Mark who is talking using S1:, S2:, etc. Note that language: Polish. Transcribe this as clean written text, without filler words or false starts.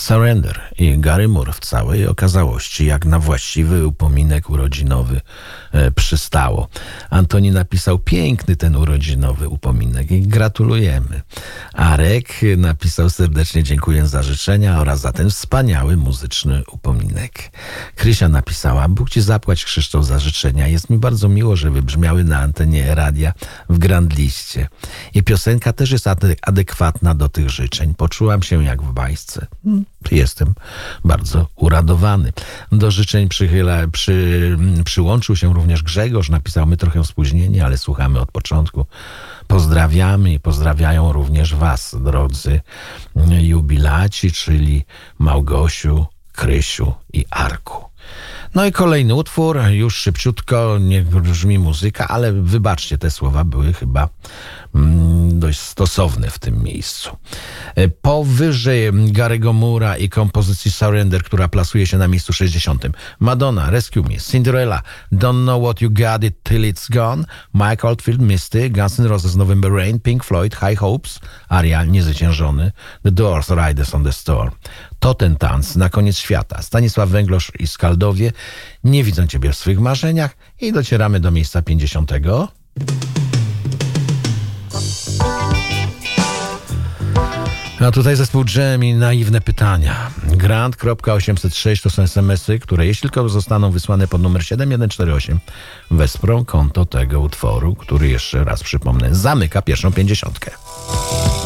S1: Surrender i Gary Moore w całej okazałości, jak na właściwy upominek urodzinowy przystało. Antoni napisał piękny ten urodzinowy upominek i gratulujemy. Arek napisał serdecznie dziękuję za życzenia oraz za ten wspaniały muzyczny upominek. Krysia napisała: Bóg ci zapłać, Krzysztof, za życzenia. Jest mi bardzo miło, że wybrzmiały na antenie radia w Grand Liście. I piosenka też jest adekwatna do tych życzeń. Poczułam się jak w bajce. Jestem bardzo uradowany. Do życzeń przyłączył się również Grzegorz. Napisał: my trochę spóźnieni, ale słuchamy od początku. Pozdrawiamy i pozdrawiają również was, drodzy jubilaci, czyli Małgosiu, Krysiu i Arku. No i kolejny utwór, już szybciutko, nie brzmi muzyka, ale wybaczcie, te słowa były chyba dość stosowne w tym miejscu. Powyżej Gary'ego Moore'a i kompozycji Surrender, która plasuje się na miejscu 60. Madonna, Rescue Me, Cinderella, Don't Know What You Got It Till It's Gone, Mike Oldfield, Misty, Guns N' Roses, November Rain, Pink Floyd, High Hopes, Aria, Niezwyciężony, The Doors, Riders on the Storm. To ten tanc na koniec świata. Stanisław Węglosz i Skaldowie, Nie widzę ciebie w swych marzeniach i docieramy do miejsca 50. A tutaj zespół Jam i Naiwne Pytania. Grant.806 to są SMS-y, które jeśli tylko zostaną wysłane pod numer 7148, wesprą konto tego utworu, który, jeszcze raz przypomnę, zamyka pierwszą 50.